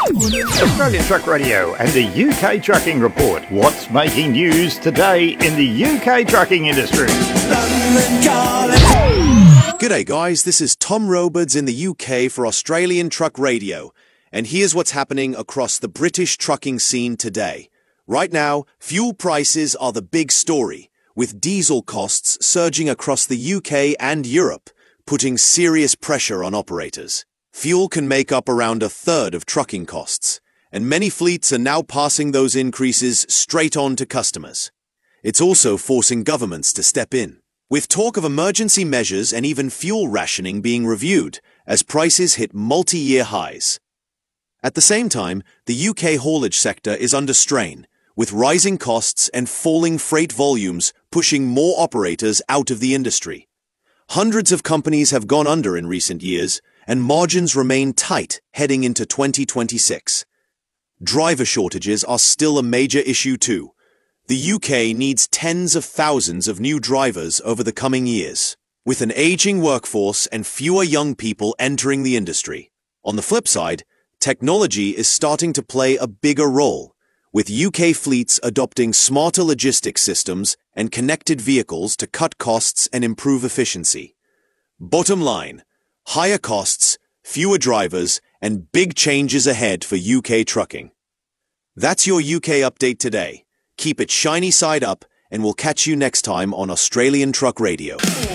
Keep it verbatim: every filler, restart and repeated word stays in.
Australian Truck Radio and the U K Trucking Report. What's making news today in the U K trucking industry? G'day guys, this is Tom Robards in the U K for Australian Truck Radio, and here's what's happening across the British trucking scene today. Right now, fuel prices are the big story, with diesel costs surging across the U K and Europe, putting serious pressure on operators. Fuel can make up around a third of trucking costs, and many fleets are now passing those increases straight on to customers. It's also forcing governments to step in, with talk of emergency measures and even fuel rationing being reviewed as prices hit multi-year highs. At the same time, the U K haulage sector is under strain, with rising costs and falling freight volumes pushing more operators out of the industry. Hundreds of companies have gone under in recent years, and margins remain tight heading into twenty twenty-six. Driver shortages are still a major issue too. The U K needs tens of thousands of new drivers over the coming years, with an aging workforce and fewer young people entering the industry. On the flip side, technology is starting to play a bigger role, with U K fleets adopting smarter logistics systems and connected vehicles to cut costs and improve efficiency. Bottom line, higher costs, fewer drivers, and big changes ahead for U K trucking. That's your U K update today. Keep it shiny side up, and we'll catch you next time on Australian Truck Radio.